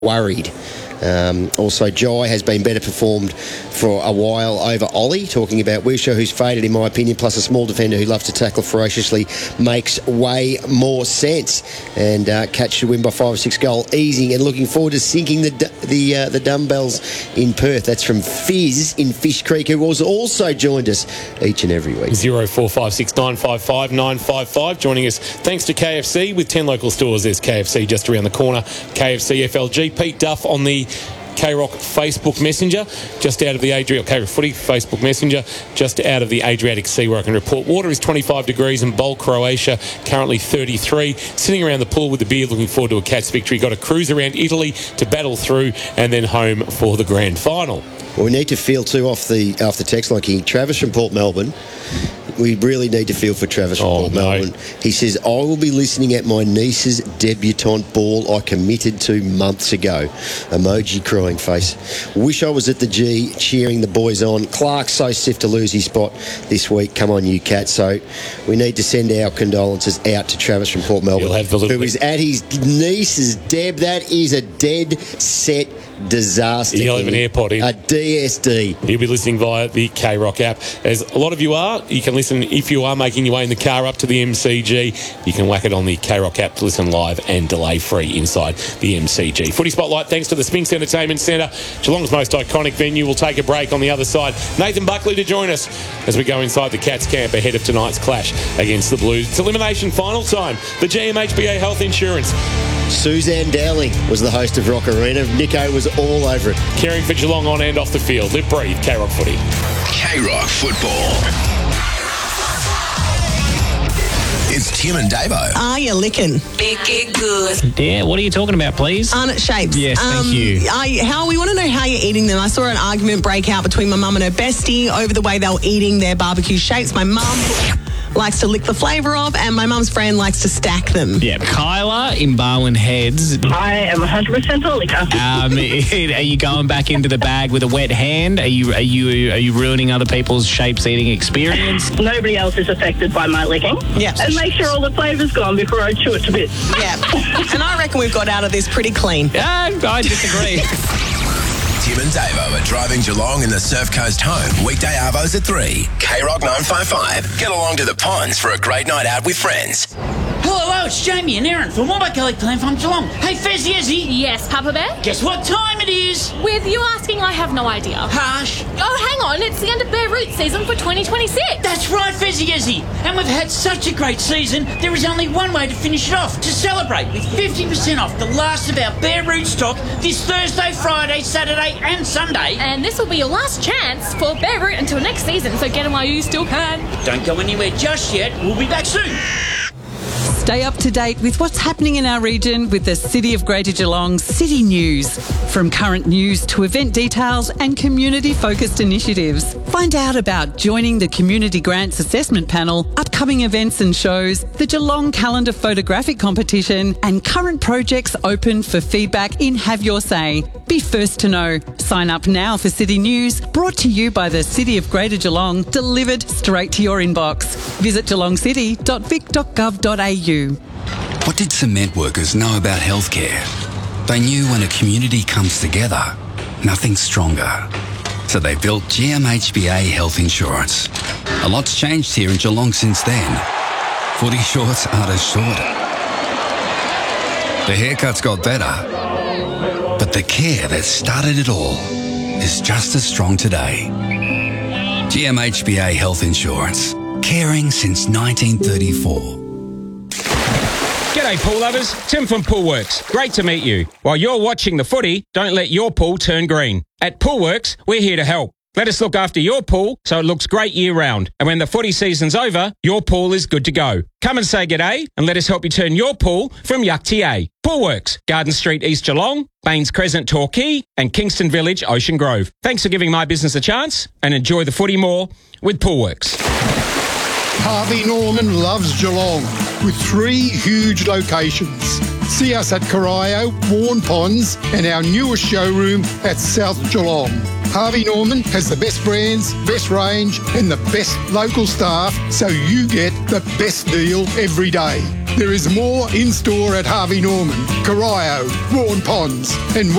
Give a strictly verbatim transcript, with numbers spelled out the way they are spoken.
worried. Um, also, Jai has been better performed for a while over Ollie, talking about Wisha, who's faded in my opinion, plus a small defender who loves to tackle ferociously, makes way more sense. And uh, Catch should win by five or six goal, easing and looking forward to sinking the the uh, the dumbbells in Perth. That's from Fizz in Fish Creek, who has also joined us each and every week. zero four five six nine five five nine five five, joining us thanks to K F C with ten local stores. There's K F C just around the corner. K F C F L G. Pete Duff on the K-Rock Facebook Messenger, just out of the Adriatic, K-Rock Footy Facebook Messenger, just out of the Adriatic Sea, where I can report water is twenty-five degrees in Bol, Croatia, currently thirty-three. Sitting around the pool with the beer, looking forward to a Cats victory. Got a cruise around Italy to battle through and then home for the grand final. Well, we need to feel too off the off the text line king. Travis from Port Melbourne. We really need to feel for Travis from oh, Port no. Melbourne. He says, I will be listening at my niece's debutante ball I committed to months ago. Emoji crying face. Wish I was at the G cheering the boys on. Clark's so stiff to lose his spot this week. Come on, you cat. So we need to send our condolences out to Travis from Port Melbourne, who bit. is at his niece's deb. That is a dead set disaster. He'll have an AirPod in. A D S D. He'll be listening via the K-Rock app. As a lot of you are, you can listen if you are making your way in the car up to the M C G. You can whack it on the K-Rock app to listen live and delay-free inside the M C G. Footy Spotlight, thanks to the Spinks Entertainment Centre, Geelong's most iconic venue. We'll take a break on the other side. Nathan Buckley to join us as we go inside the Cats camp ahead of tonight's clash against the Blues. It's elimination final time. The G M H B A Health Insurance. Suzanne Dowling was the host of Rock Arena. Nico was all over it. Caring for Geelong on and off the field. Live, breathe, K-Rock Footy. K-Rock Football. It's Tim and Davo. Are you licking? Big it good. Yeah, what are you talking about, please? Arnott Shapes. Yes, thank um, you. I, how we want to know how you're eating them. I saw an argument break out between my mum and her bestie over the way they were eating their barbecue shapes. My mum likes to lick the flavour of, and my mum's friend likes to stack them. Yeah, Kyla in Barwon Heads. I am one hundred percent a liquor. Um, are you going back into the bag with a wet hand? Are you are you are you ruining other people's shapes eating experience? Nobody else is affected by my licking. Yeah. And make sure all the flavour's gone before I chew it to bits. Yeah. And I reckon we've got out of this pretty clean. Yeah, I disagree. Tim and Davo are driving Geelong in the Surf Coast home. Weekday arvos at three. K-Rock nine five five. Get along to the ponds for a great night out with friends. Hello, hello, it's Jamie and Aaron from Wombat Gully Clan from Geelong. Hey, Fezzy, Ezzy. Yes, Papa Bear? Guess what time it is? With you asking, I have no idea. Harsh. Oh, hang on, it's the end of Bear Root season for twenty twenty-six. That's right, Fezzy, Ezzy. And we've had such a great season, there is only one way to finish it off. To celebrate with fifty percent off the last of our Bear Root stock this Thursday, Friday, Saturday and Sunday. And this will be your last chance for Bear Root until next season, so get them while you still can. Don't go anywhere just yet. We'll be back soon. Stay up to date with what's happening in our region with the City of Greater Geelong City News. From current news to event details and community-focused initiatives. Find out about joining the Community Grants Assessment Panel, upcoming events and shows, the Geelong Calendar Photographic Competition, and current projects open for feedback in Have Your Say. Be first to know. Sign up now for City News, brought to you by the City of Greater Geelong, delivered straight to your inbox. Visit geelong city dot vic dot gov dot a u. What did cement workers know about healthcare? They knew when a community comes together, nothing's stronger. So they built G M H B A Health Insurance. A lot's changed here in Geelong since then. Footy shorts aren't as short. The haircuts got better. But the care that started it all is just as strong today. G M H B A Health Insurance. Caring since nineteen thirty-four. G'day pool lovers, Tim from Poolworks. Great to meet you. While you're watching the footy, don't let your pool turn green. At Poolworks, we're here to help. Let us look after your pool so it looks great year round. And when the footy season's over, your pool is good to go. Come and say g'day and let us help you turn your pool from yuck to yay. Poolworks, Garden Street, East Geelong, Baines Crescent, Torquay, and Kingston Village, Ocean Grove. Thanks for giving my business a chance and enjoy the footy more with Poolworks. Harvey Norman loves Geelong with three huge locations. See us at Corio, Warren Ponds and our newest showroom at South Geelong. Harvey Norman has the best brands, best range and the best local staff, so you get the best deal every day. There is more in store at Harvey Norman, Corio, Vaughan Ponds, and